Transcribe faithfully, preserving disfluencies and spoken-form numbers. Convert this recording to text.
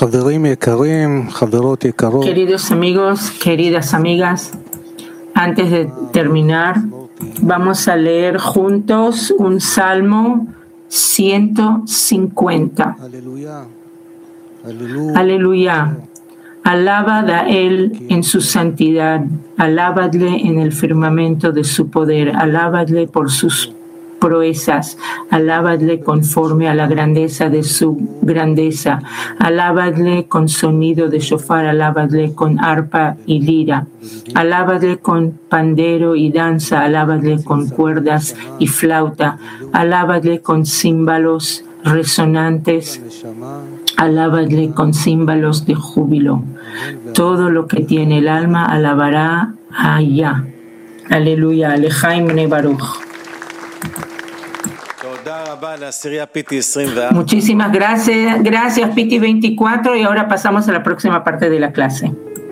Queridos amigos, queridas amigas, antes de terminar, vamos a leer juntos un Salmo ciento cincuenta. Aleluya. Alabad a Él en su santidad, alabadle en el firmamento de su poder, alabadle por sus proezas, alabadle conforme a la grandeza de su grandeza, alabadle con sonido de shofar, alabadle con arpa y lira, alabadle con pandero y danza, alabadle con cuerdas y flauta, alabadle con címbalos resonantes, alabadle con címbalos de júbilo. Todo lo que tiene el alma alabará a Yah. Aleluya. Lejaim ne Baruch. Muchísimas gracias, gracias Piti veinticuatro, y ahora pasamos a la próxima parte de la clase.